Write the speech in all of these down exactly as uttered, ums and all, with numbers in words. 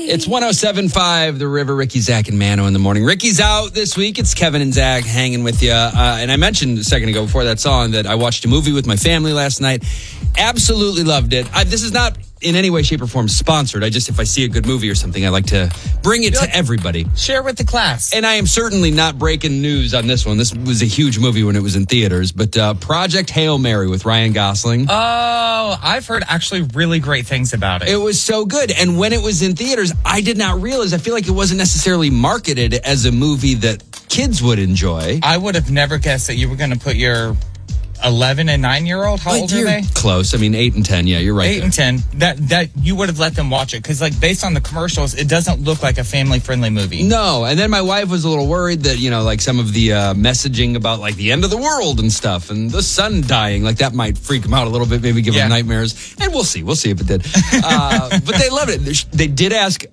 It's one oh seven point five, The River. Ricky, Zach, and Mano in the morning. Ricky's out this week. It's Kevin and Zach hanging with you. Uh, and I mentioned a second ago before that song that I watched a movie with my family last night. Absolutely loved it. I, this is not in any way, shape, or form sponsored. I just, if I see a good movie or something, I like to bring it to everybody. Share with the class. And I am certainly not breaking news on this one. This was a huge movie when it was in theaters. But uh, Project Hail Mary with Ryan Gosling. Oh, I've heard actually really great things about it. It was so good. And when it was in theaters, I did not realize, I feel like it wasn't necessarily marketed as a movie that kids would enjoy. I would have never guessed that you were going to put your eleven and nine year old. How but old you're are they? Close. I mean, eight and ten. Yeah, you're right. Eight there. and ten. That that you would have let them watch it because, like, based on the commercials, it doesn't look like a family friendly movie. No. And then my wife was a little worried that, you know, like some of the uh, messaging about like the end of the world and stuff and the sun dying, like that might freak them out a little bit, maybe give yeah. them nightmares. And we'll see. We'll see if it did. Uh, but they loved it. They did ask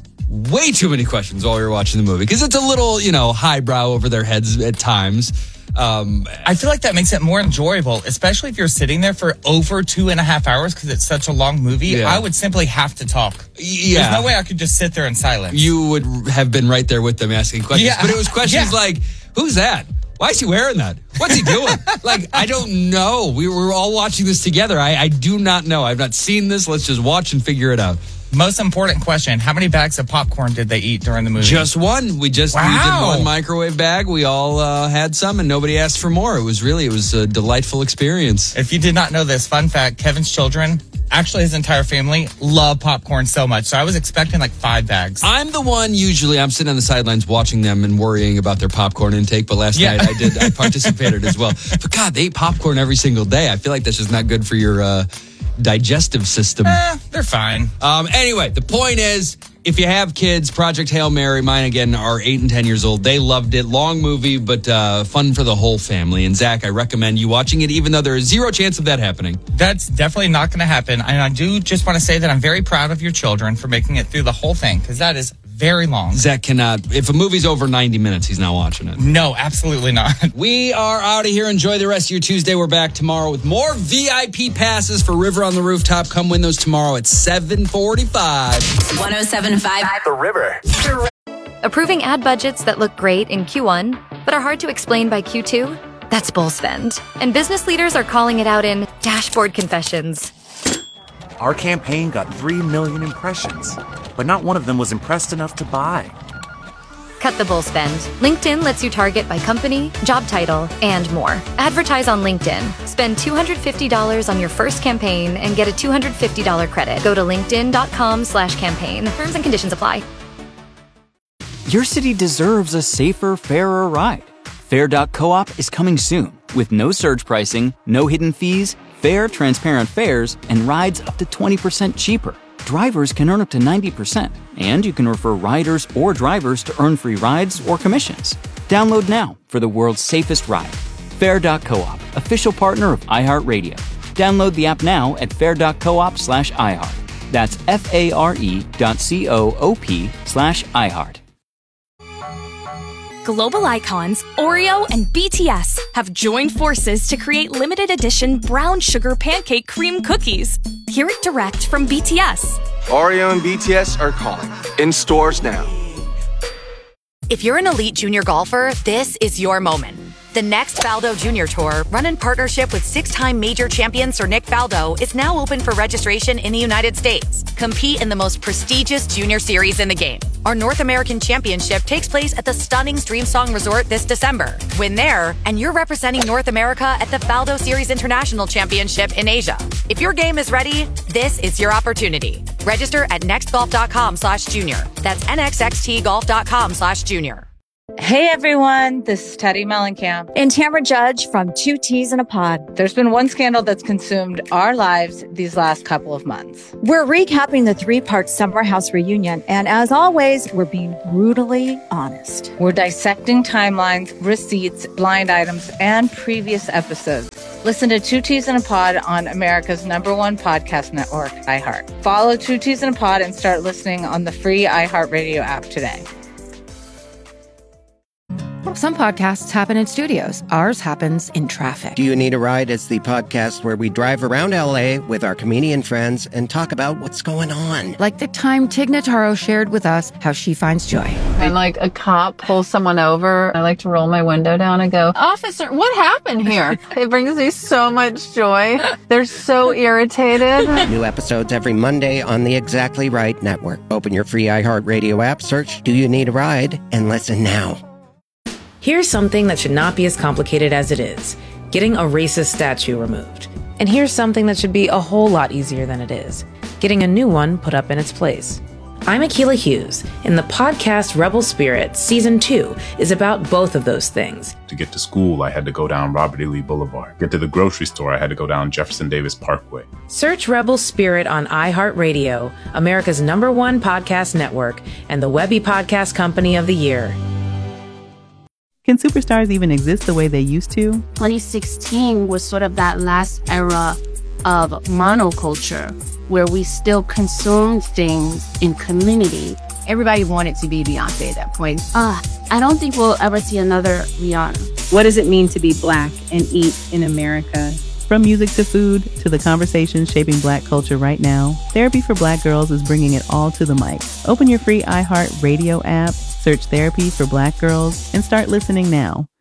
way too many questions while we were watching the movie because it's a little, you know, highbrow over their heads at times. Um, I feel like that makes it more enjoyable, especially if you're sitting there for over two and a half hours because it's such a long movie. Yeah. I would simply have to talk. Yeah. There's no way I could just sit there in silence. You would have been right there with them asking questions. Yeah. But it was questions Yeah. like, who's that? Why is he wearing that? What's he doing? Like, I don't know. We were all watching this together. I, I do not know. I've not seen this. Let's just watch and figure it out. Most important question, how many bags of popcorn did they eat during the movie? Just one. We just wow. we did one microwave bag. We all uh, had some, and nobody asked for more. It was really, it was a delightful experience. If you did not know this, fun fact, Kevin's children, actually his entire family, love popcorn so much. So I was expecting like five bags. I'm the one, usually, I'm sitting on the sidelines watching them and worrying about their popcorn intake. But last Yeah. night I did, I participated as well. But God, they eat popcorn every single day. I feel like that's just not good for your uh, digestive system. Eh, they're fine. Um, anyway, the point is, if you have kids, Project Hail Mary, mine again are eight and ten years old. They loved it. Long movie, but uh, fun for the whole family. And Zach, I recommend you watching it, even though there is zero chance of that happening. That's definitely not going to happen. And I do just want to say that I'm very proud of your children for making it through the whole thing because that is very long. Zach cannot, if a movie's over ninety minutes, he's not watching it. No, absolutely not. We are out of here. Enjoy the rest of your Tuesday. We're back tomorrow with more V I P passes for River on the Rooftop. Come win those tomorrow at seven forty-five. one oh seven point five The River. Approving ad budgets that look great in Q one, but are hard to explain by Q two? That's bull spend. And business leaders are calling it out in dashboard confessions. Our campaign got three million impressions, but not one of them was impressed enough to buy. Cut the bull spend. LinkedIn lets you target by company, job title, and more. Advertise on LinkedIn. Spend two hundred fifty dollars on your first campaign and get a two hundred fifty dollars credit. Go to linkedin.com slash campaign. Terms and conditions apply. Your city deserves a safer, fairer ride. Fair dot coop is coming soon with no surge pricing, no hidden fees, fair, transparent fares, and rides up to twenty percent cheaper. Drivers can earn up to ninety percent, and you can refer riders or drivers to earn free rides or commissions. Download now for the world's safest ride. Fair dot coop, official partner of iHeartRadio. Download the app now at fair dot coop slash iHeart. That's F-A-R-E dot C-O-O-P slash iHeart. Global icons Oreo and B T S have joined forces to create limited edition brown sugar pancake cream cookies. Hear it direct from B T S. Oreo and B T S are calling. In stores now. If you're an elite junior golfer, this is your moment. The next Faldo Junior Tour, run in partnership with six-time major champion Sir Nick Faldo, is now open for registration in the United States. Compete in the most prestigious junior series in the game. Our North American Championship takes place at the stunning Streamsong Resort this December. Win there, and you're representing North America at the Faldo Series International Championship in Asia. If your game is ready, this is your opportunity. Register at nextgolf.com slash junior. That's nxxtgolf.com slash junior. Hey everyone, this is Teddy Mellencamp and Tamara Judge from Two Teas in a Pod. There's been one scandal that's consumed our lives these last couple of months. We're recapping the three-part Summer House reunion, and as always, we're being brutally honest. We're dissecting timelines, receipts, blind items, and previous episodes. Listen to Two Teas in a Pod on America's number one podcast network, iHeart. Follow Two Teas in a Pod and start listening on the free iHeartRadio app today. Some podcasts happen in studios. Ours happens in traffic. Do You Need a Ride is the podcast where we drive around L A with our comedian friends and talk about what's going on. Like the time Tig Notaro shared with us how she finds joy. When like a cop pulls someone over, I like to roll my window down and go, "Officer, what happened here?" It brings me so much joy. They're so irritated. New episodes every Monday on the Exactly Right Network. Open your free iHeartRadio app, search Do You Need a Ride, and listen now. Here's something that should not be as complicated as it is: getting a racist statue removed. And here's something that should be a whole lot easier than it is: getting a new one put up in its place. I'm Akilah Hughes, and the podcast Rebel Spirit Season two is about both of those things. To get to school, I had to go down Robert E. Lee Boulevard. Get to the grocery store, I had to go down Jefferson Davis Parkway. Search Rebel Spirit on iHeartRadio, America's number one podcast network, and the Webby Podcast Company of the Year. Can superstars even exist the way they used to? twenty sixteen was sort of that last era of monoculture where we still consumed things in community. Everybody wanted to be Beyonce at that point. Uh, I don't think we'll ever see another Rihanna. What does it mean to be Black and eat in America? From music to food to the conversations shaping Black culture right now, Therapy for Black Girls is bringing it all to the mic. Open your free iHeartRadio app, search Therapy for Black Girls, and start listening now.